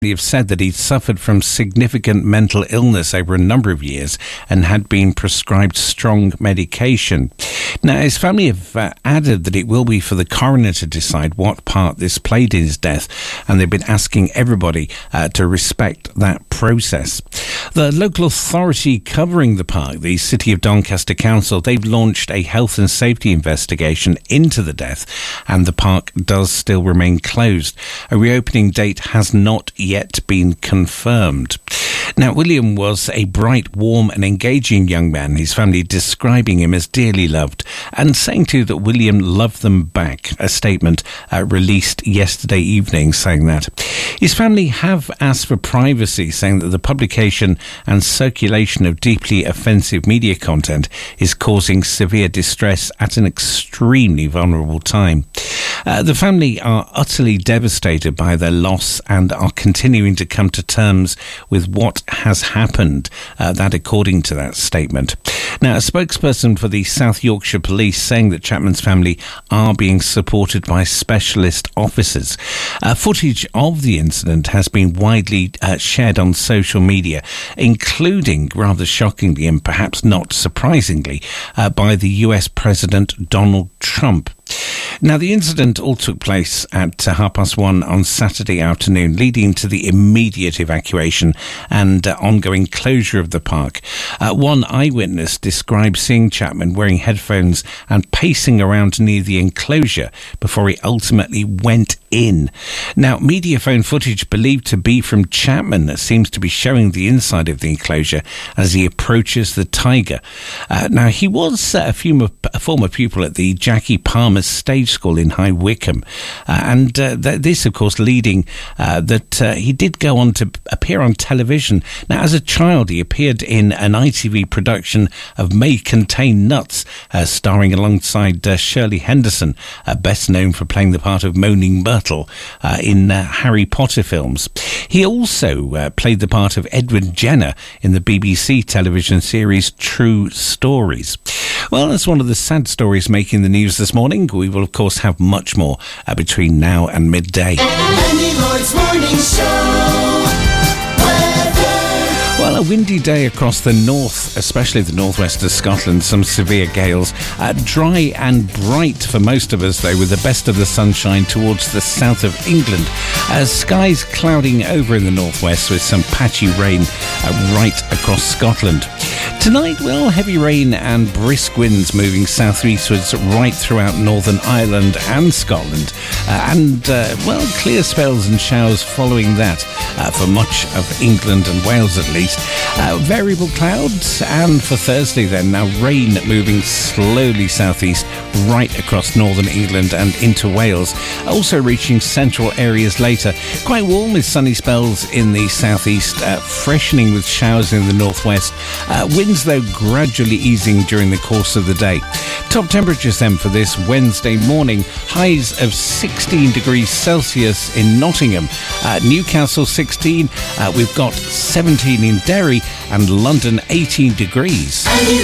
have said that he'd suffered from significant mental illness over a number of years and had been prescribed strong medication. Now, his family have added that it will be for the coroner to decide what part this played in his death, and they've been asking everybody to respect that process. The local authority covering the park, the City of Doncaster Council, they've launched a health and safety investigation into the death, and the park does still remain closed. A reopening date has not yet been confirmed. Now, William was a bright, warm and engaging young man, his family describing him as dearly loved and saying too that William loved them back, a statement released yesterday evening saying that. His family have asked for privacy, saying that the publication and circulation of deeply offensive media content is causing severe distress at an extremely vulnerable time. The family are utterly devastated by their loss and are continuing to come to terms with what has happened, that according to that statement. Now, a spokesperson for the South Yorkshire Police saying that Chapman's family are being supported by specialist officers. Footage of the incident has been widely shared on social media, including, rather shockingly and perhaps not surprisingly, by the US President Donald Trump. Now, the incident all took place at 1:30 on Saturday afternoon, leading to the immediate evacuation and ongoing closure of the park. One eyewitness described seeing Chapman wearing headphones and pacing around near the enclosure before he ultimately went in. Now, media phone footage believed to be from Chapman seems to be showing the inside of the enclosure as he approaches the tiger. Now, he was a former pupil at the Jackie Palmer Stage School in High Wycombe, and this, of course, leading that he did go on to appear on television. Now, as a child, he appeared in an ITV production of May Contain Nuts, starring alongside Shirley Henderson, best known for playing the part of Moaning Myrtle in Harry Potter films. He also played the part of Edward Jenner in the BBC television series True Stories. Well, that's one of the sad stories making the news this morning. We will, of course, have much more between now and midday. Andy Lloyd's Morning Show. Well, a windy day across the north, especially the northwest of Scotland, some severe gales. Dry and bright for most of us, though, with the best of the sunshine towards the south of England. Skies clouding over in the northwest with some patchy rain right across Scotland. Tonight, well, heavy rain and brisk winds moving southeastwards right throughout Northern Ireland and Scotland. Well, clear spells and showers following that for much of England and Wales at least. Variable clouds, and for Thursday then, now rain moving slowly southeast right across northern England and into Wales, also reaching central areas later. Quite warm with sunny spells in the southeast, freshening with showers in the northwest. Winds, though, gradually easing during the course of the day. Top temperatures then for this Wednesday morning, highs of 16 degrees Celsius in Nottingham, Newcastle 16, we've got 17 in Derry, and London 18 degrees.